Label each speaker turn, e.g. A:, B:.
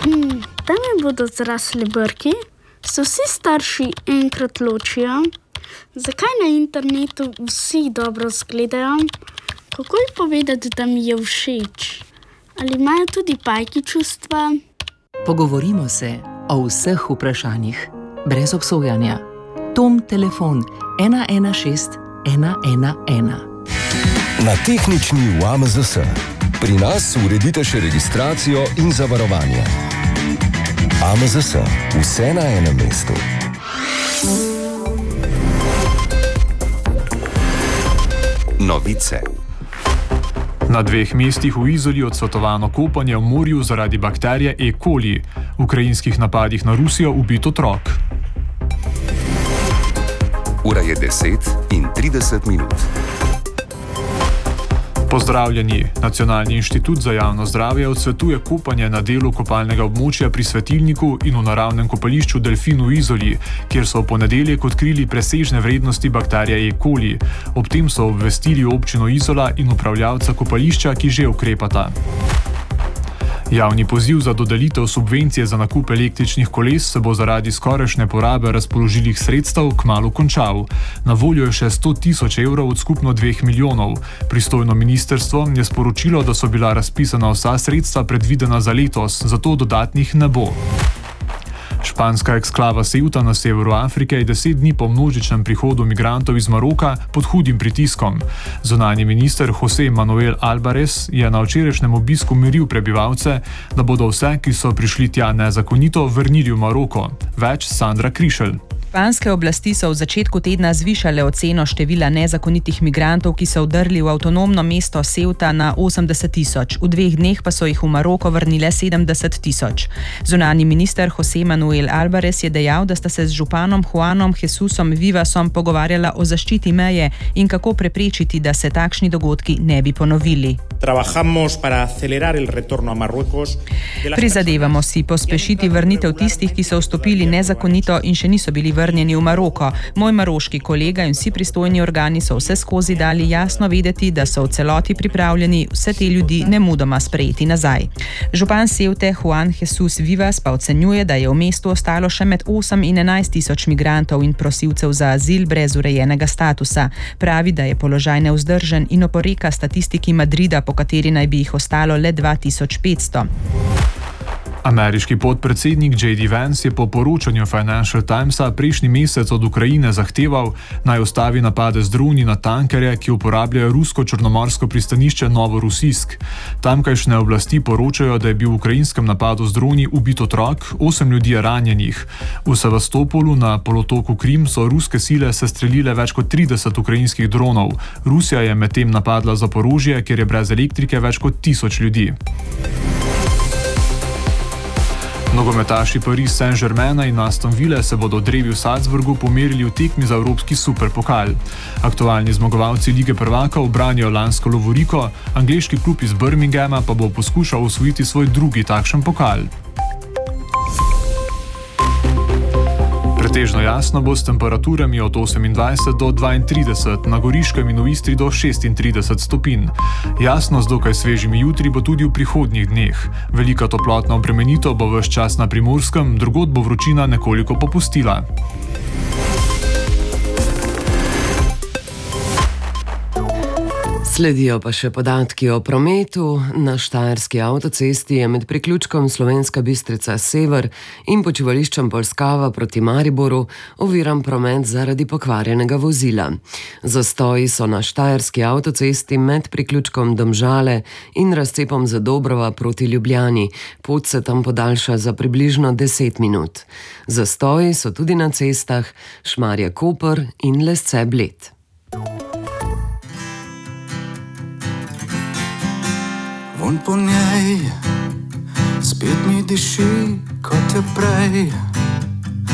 A: Tam mi bodo zrasli brki, se vsi starši enkrat ločijo, zakaj na internetu vsi dobro izgledajo, kako ji povedati, da mi je všeč, ali imajo tudi pajki čustva.
B: Pogovorimo se o vseh vprašanjih, brez obsojanja. Tom telefon 116 111.
C: Na tehnični v AMZS. Pri nas uredite še registracijo in zavarovanje. AMZS. Vse na enem mestu. Novice.
D: Na 2 mestih v Izoli odsvetovano kopanje v morju zaradi bakterije E. coli. V ukrajinskih napadih na Rusijo ubit otrok.
C: Ura je 10:30.
D: Pozdravljeni. Nacionalni inštitut za javno zdravje odsvetuje kopanje na delu kopalnega območja pri Svetilniku in v naravnem kopališču Delfin v Izoli, kjer so v ponedeljek odkrili presežne vrednosti bakterije E. coli. Ob tem so obvestili občino Izola in upravljavca kopališča, ki že ukrepata. Javni poziv za dodelitev subvencije za nakup električnih koles se bo zaradi skorajšnje porabe razpoložljivih sredstev kmalu končal. Na voljo je še 100 000 evrov od skupno 2 milijonov. Pristojno ministrstvo je sporočilo, da so bila razpisana vsa sredstva predvidena za letos, zato dodatnih ne bo. Španska eksklava Ceuta na severu Afrike je 10 dni po množičnem prihodu migrantov iz Maroka pod hudim pritiskom. Zunanji minister José Manuel Álvarez je na včerajšnjem obisku miril prebivalce, da bodo vse, ki so prišli tja nezakonito, vrnili v Maroko. Več Sandra Krišelj.
E: Španske oblasti so v začetku tedna zvišale oceno števila nezakonitih migrantov, ki so vdrli v avtonomno mesto Ceuta na 80 000. V 2 dneh pa so jih v Maroko vrnile 70 000. Zunanji minister José Manuel Álvarez je dejal, da sta se z županom Juanom Jesusom Vivasom pogovarjala o zaščiti meje in kako preprečiti, da se takšni dogodki ne bi ponovili. Prizadevamo si pospešiti vrnitev tistih, ki so vstopili nezakonito in še niso bili vrnjeni v Maroko. Moj maroški kolega in vsi pristojni organi so vse skozi dali jasno vedeti, da so v celoti pripravljeni vse te ljudi nemudoma sprejeti nazaj. Župan Ceute Juan Jesus Vivas pa ocenjuje, da je v mestu ostalo še med 8 in 11 tisoč migrantov in prosilcev za azil brez urejenega statusa. Pravi, da je položaj nevzdržen in oporeka statistiki Madrida, po kateri naj bi jih ostalo le 2500.
D: Ameriški podpredsednik J.D. Vance je po poročanju Financial Timesa prejšnji mesec od Ukrajine zahteval, naj ustavi napade z droni na tankerje, ki uporabljajo rusko črnomorsko pristanišče Novorossijsk. Tamkajšnje oblasti poročajo, da je bil v ukrajinskem napadu z droni ubit otrok, 8 ljudi je ranjenih. V Sevastopolu na polotoku Krim so ruske sile sestrelile več kot 30 ukrajinskih dronov. Rusija je medtem napadla Zaporožje, kjer je brez elektrike več kot 1000 ljudi. Nogometaši Paris Saint-Germaina in Aston Ville se bodo v drevi v Salzburgu pomerili v tekmi za evropski superpokal. Aktualni zmagovalci Lige prvakov branijo lansko lovoriko, angleški klub iz Birminghama pa bo poskušal osvojiti svoj drugi takšen pokal. Pretežno jasno bo s temperaturami od 28 do 32, na Goriškem in v Istri do 36 stopinj. Jasno z dokaj svežimi jutri bo tudi v prihodnjih dneh. Velika toplotna obremenitev bo ves čas na Primorskem, drugod bo vročina nekoliko popustila.
F: Sledijo pa še podatki o prometu. Na Štajerski avtocesti je med priključkom Slovenska Bistrica Sever in počivališčem Polskava proti Mariboru oviran promet zaradi pokvarjenega vozila. Zastoji so na Štajerski avtocesti med priključkom Domžale in razcepom Zadobrova proti Ljubljani. Pot se tam podaljša za približno 10 minut. Zastoji so tudi na cestah Šmarje-Koper in Lesce-Bled.
G: Vonj po njej spet mi diši kot je prej.